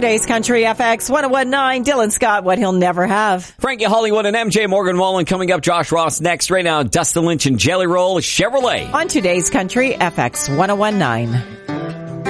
today's Country FX 1019, Dylan Scott, what he'll never have. Frankie Hollywood and MJ Morgan Wallen coming up. Josh Ross next. Right now, Dustin Lynch and Jelly Roll Chevrolet. On today's Country FX 1019.